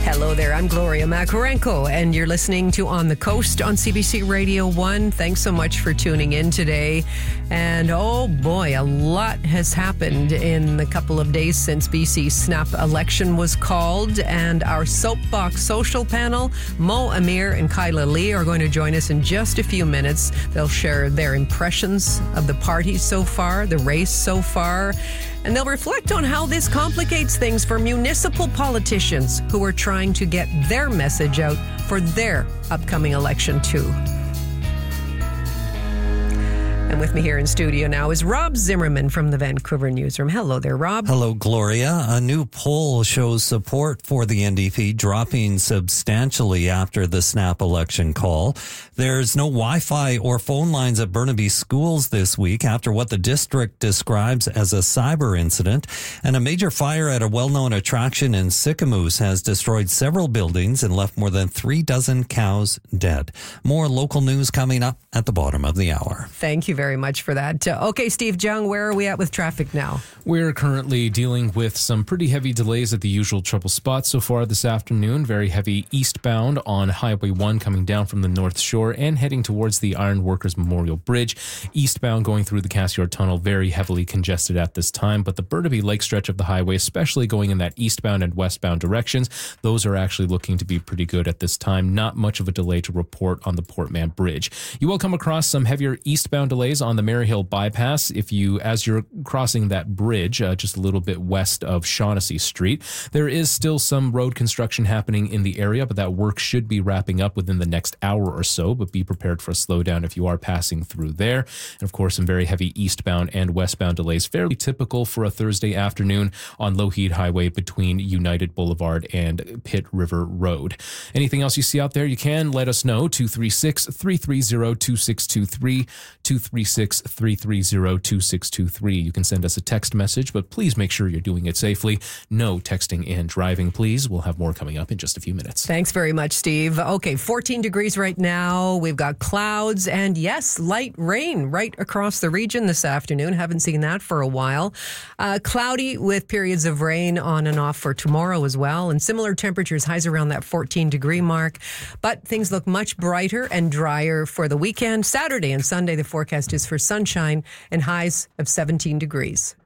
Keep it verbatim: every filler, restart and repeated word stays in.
Hello there, I'm Gloria Makarenko, and you're listening to On the Coast on C B C Radio one. Thanks so much for tuning in today. And oh boy, a lot has happened in the couple of days since B C's snap election was called. And our Soapbox Social panel, Mo Amir and Kyla Lee, are going to join us in just a few minutes. They'll share their impressions of the party so far, the race so far, and they'll reflect on how this complicates things for municipal politicians who are trying to get their message out for their upcoming election too. And with me here in studio now is Rob Zimmerman from the Vancouver Newsroom. Hello there, Rob. Hello, Gloria. A new poll shows support for the N D P dropping substantially after the snap election call. There's no Wi-Fi or phone lines at Burnaby schools this week after what the district describes as a cyber incident. And a major fire at a well-known attraction in Sicamous has destroyed several buildings and left more than three dozen cows dead. More local news coming up at the bottom of the hour. Thank you very much for that. Uh, okay, Steve Jung, where are we at with traffic now? We're currently dealing with some pretty heavy delays at the usual trouble spots so far this afternoon. Very heavy eastbound on Highway one coming down from the North Shore and heading towards the Iron Workers Memorial Bridge. Eastbound going through the Cassiar Tunnel, very heavily congested at this time. But the Burnaby Lake stretch of the highway, especially going in that eastbound and westbound directions, those are actually looking to be pretty good at this time. Not much of a delay to report on the Portman Bridge. You will come across some heavier eastbound delays on the Maryhill bypass if you, as you're crossing that bridge, uh, just a little bit west of Shaughnessy Street. There is still some road construction happening in the area, but that work should be wrapping up within the next hour or so. But be prepared for a slowdown if you are passing through there. And of course, some very heavy eastbound and westbound delays, fairly typical for a Thursday afternoon on Lougheed Highway between United Boulevard and Pitt River Road. Anything else you see out there, you can let us know. two three six, three three zero, two six two three, two three six, three three zero, two six two three. You can send us a text message, but please make sure you're doing it safely. No texting and driving, please. We'll have more coming up in just a few minutes. Thanks very much, Steve. Okay, fourteen degrees right now. We've got clouds and, yes, light rain right across the region this afternoon. Haven't seen that for a while. Uh, cloudy with periods of rain on and off for tomorrow as well. And similar temperatures, highs around that fourteen degree mark. But things look much brighter and drier for the weekend. Saturday and Sunday, the forecast is for sunshine and highs of seventeen degrees.